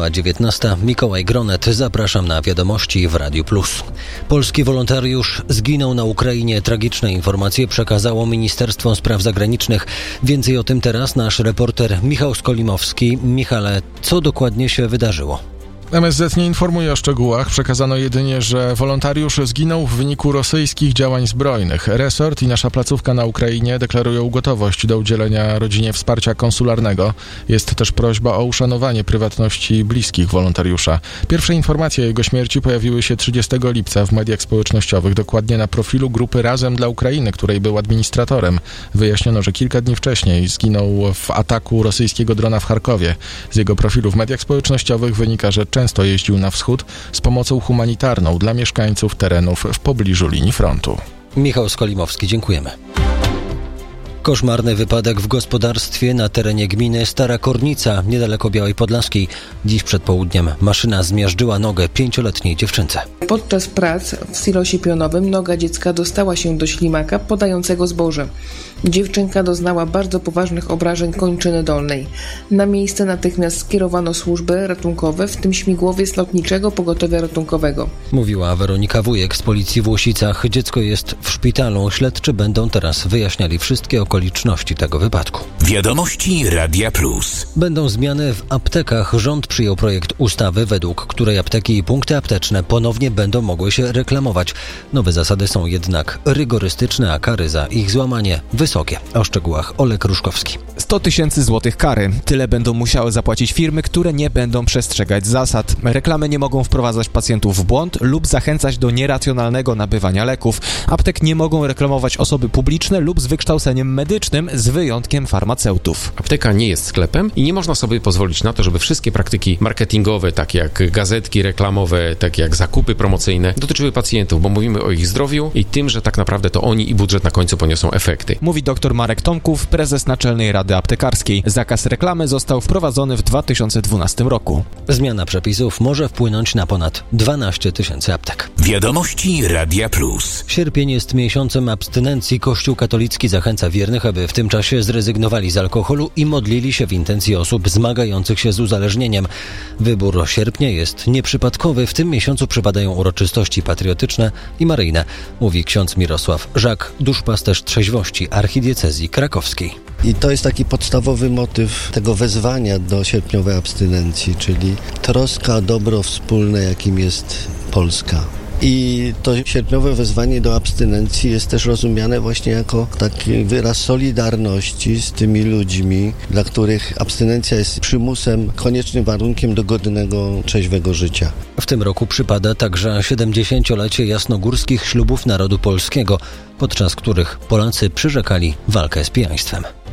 Minęła 19. Mikołaj Gronet. Zapraszam na wiadomości w Radiu Plus. Polski wolontariusz zginął na Ukrainie. Tragiczne informacje przekazało Ministerstwo Spraw Zagranicznych. Więcej o tym teraz nasz reporter Michał Skolimowski. Michale, co dokładnie się wydarzyło? MSZ nie informuje o szczegółach. Przekazano jedynie, że wolontariusz zginął w wyniku rosyjskich działań zbrojnych. Resort i nasza placówka na Ukrainie deklarują gotowość do udzielenia rodzinie wsparcia konsularnego. Jest też prośba o uszanowanie prywatności bliskich wolontariusza. Pierwsze informacje o jego śmierci pojawiły się 30 lipca w mediach społecznościowych, dokładnie na profilu grupy Razem dla Ukrainy, której był administratorem. Wyjaśniono, że kilka dni wcześniej zginął w ataku rosyjskiego drona w Charkowie. Z jego profilu w mediach społecznościowych wynika, że często jeździł na wschód z pomocą humanitarną dla mieszkańców terenów w pobliżu linii frontu. Michał Skolimowski, dziękujemy. Koszmarny wypadek w gospodarstwie na terenie gminy Stara Kornica, niedaleko Białej Podlaskiej. Dziś przed południem maszyna zmiażdżyła nogę 5-letniej dziewczynce. Podczas prac w silosie pionowym noga dziecka dostała się do ślimaka podającego zboże. Dziewczynka doznała bardzo poważnych obrażeń kończyny dolnej. Na miejsce natychmiast skierowano służby ratunkowe, w tym śmigłowiec lotniczego pogotowia ratunkowego. Mówiła Weronika Wujek z policji w Łosicach. Dziecko jest w szpitalu. Śledczy będą teraz wyjaśniali wszystkie okoliczności tego wypadku. Wiadomości Radia Plus. Będą zmiany w aptekach. Rząd przyjął projekt ustawy, według której apteki i punkty apteczne ponownie będą mogły się reklamować. Nowe zasady są jednak rygorystyczne, a kary za ich złamanie wysokie. O szczegółach Olek Ruszkowski. 100 000 złotych kary. Tyle będą musiały zapłacić firmy, które nie będą przestrzegać zasad. Reklamy nie mogą wprowadzać pacjentów w błąd lub zachęcać do nieracjonalnego nabywania leków. Aptek nie mogą reklamować osoby publiczne lub z wykształceniem medycznym, z wyjątkiem farmaceutów. Apteka nie jest sklepem i nie można sobie pozwolić na to, żeby wszystkie praktyki marketingowe, takie jak gazetki reklamowe, takie jak zakupy promocyjne, dotyczyły pacjentów, bo mówimy o ich zdrowiu i tym, że tak naprawdę to oni i budżet na końcu poniosą efekty. Mówi dr Marek Tomków, prezes Naczelnej Rady Aptekarskiej. Zakaz reklamy został wprowadzony w 2012 roku. Zmiana przepisów może wpłynąć na ponad 12 000 aptek. Wiadomości Radia Plus. Sierpień jest miesiącem abstynencji. Kościół katolicki zachęca wiernych, aby w tym czasie zrezygnowali z alkoholu i modlili się w intencji osób zmagających się z uzależnieniem. Wybór sierpnia jest nieprzypadkowy. W tym miesiącu przypadają uroczystości patriotyczne i maryjne, mówi ksiądz Mirosław Żak, duszpasterz trzeźwości archidiecezji krakowskiej. I to jest taki podstawowy motyw tego wezwania do sierpniowej abstynencji, czyli troska o dobro wspólne, jakim jest Polska. I to sierpniowe wezwanie do abstynencji jest też rozumiane właśnie jako taki wyraz solidarności z tymi ludźmi, dla których abstynencja jest przymusem, koniecznym warunkiem do godnego, trzeźwego życia. W tym roku przypada także 70-lecie jasnogórskich ślubów narodu polskiego, podczas których Polacy przyrzekali walkę z pijaństwem.